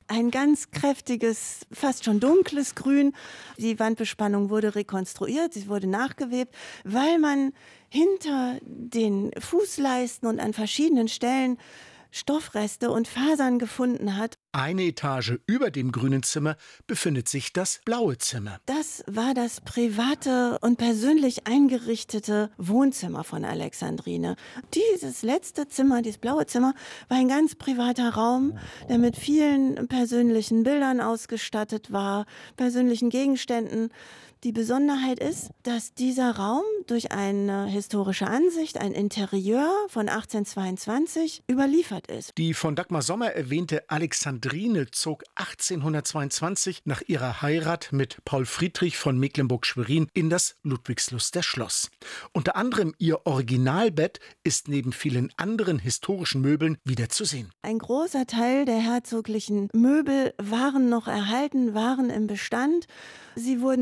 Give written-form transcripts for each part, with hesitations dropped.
ein ganz kräftiges, fast schon dunkles Grün. Die Wandbespannung wurde rekonstruiert, sie wurde nachgewebt, weil man hinter den Fußleisten und an verschiedenen Stellen Stoffreste und Fasern gefunden hat. Eine Etage über dem grünen Zimmer befindet sich das blaue Zimmer. Das war das private und persönlich eingerichtete Wohnzimmer von Alexandrine. Dieses letzte Zimmer, dieses blaue Zimmer, war ein ganz privater Raum, der mit vielen persönlichen Bildern ausgestattet war, persönlichen Gegenständen. Die Besonderheit ist, dass dieser Raum durch eine historische Ansicht, ein Interieur von 1822, überliefert ist. Die von Dagmar Sommer erwähnte Alexandrine zog 1822 nach ihrer Heirat mit Paul Friedrich von Mecklenburg-Schwerin in das Ludwigsluster Schloss. Unter anderem ihr Originalbett ist neben vielen anderen historischen Möbeln wieder zu sehen. Ein großer Teil der herzoglichen Möbel waren noch erhalten, waren im Bestand. Sie wurden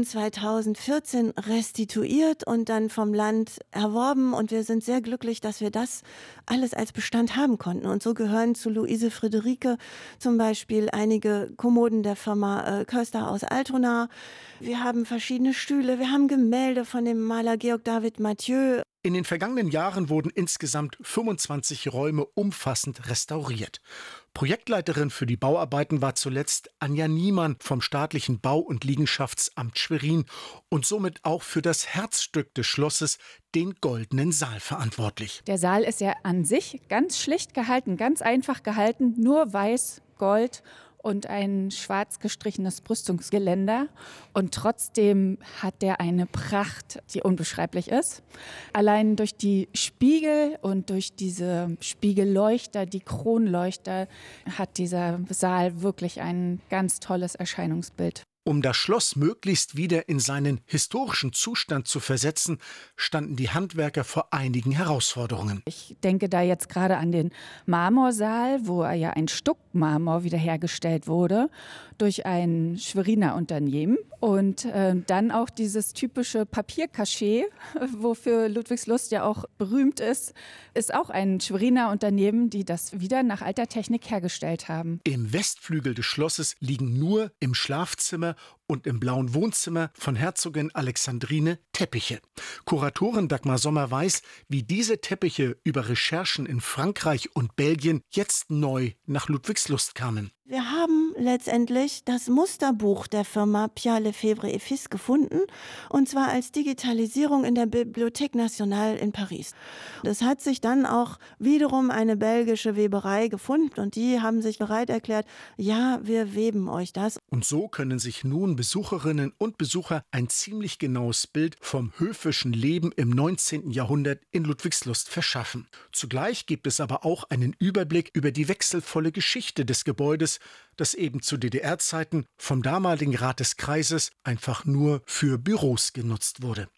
2014 restituiert und dann vom Land erworben. Und wir sind sehr glücklich, dass wir das alles als Bestand haben konnten. Und so gehören zu Luise Friederike zum Beispiel einige Kommoden der Firma Köster aus Altona. Wir haben verschiedene Stühle, wir haben Gemälde von dem Maler Georg David Mathieu. In den vergangenen Jahren wurden insgesamt 25 Räume umfassend restauriert. Projektleiterin für die Bauarbeiten war zuletzt Anja Niemann vom staatlichen Bau- und Liegenschaftsamt Schwerin und somit auch für das Herzstück des Schlosses, den Goldenen Saal, verantwortlich. Der Saal ist ja an sich ganz schlicht gehalten, ganz einfach gehalten, nur weiß, Gold und ein schwarz gestrichenes Brüstungsgeländer. Und trotzdem hat der eine Pracht, die unbeschreiblich ist. Allein durch die Spiegel und durch diese Spiegelleuchter, die Kronleuchter, hat dieser Saal wirklich ein ganz tolles Erscheinungsbild. Um das Schloss möglichst wieder in seinen historischen Zustand zu versetzen, standen die Handwerker vor einigen Herausforderungen. Ich denke da jetzt gerade an den Marmorsaal, wo ja ein Stuckmarmor wiederhergestellt wurde durch ein Schweriner Unternehmen. Und dann auch dieses typische Papiercachet, wofür Ludwigslust ja auch berühmt ist auch ein Schweriner Unternehmen, die das wieder nach alter Technik hergestellt haben. Im Westflügel des Schlosses liegen nur im Schlafzimmer und im blauen Wohnzimmer von Herzogin Alexandrine Teppiche. Kuratorin Dagmar Sommer weiß, wie diese Teppiche über Recherchen in Frankreich und Belgien jetzt neu nach Ludwigslust kamen. Wir haben letztendlich das Musterbuch der Firma Pierre Lefebvre et Fils gefunden, und zwar als Digitalisierung in der Bibliothèque Nationale in Paris. Das hat sich dann auch wiederum eine belgische Weberei gefunden und die haben sich bereit erklärt, ja, wir weben euch das. Und so können sich nun Besucherinnen und Besucher ein ziemlich genaues Bild vom höfischen Leben im 19. Jahrhundert in Ludwigslust verschaffen. Zugleich gibt es aber auch einen Überblick über die wechselvolle Geschichte des Gebäudes, das eben zu DDR-Zeiten vom damaligen Rat des Kreises einfach nur für Büros genutzt wurde.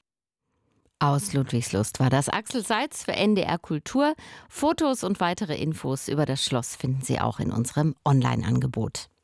Aus Ludwigslust war das Axel Seitz für NDR Kultur. Fotos und weitere Infos über das Schloss finden Sie auch in unserem Online-Angebot.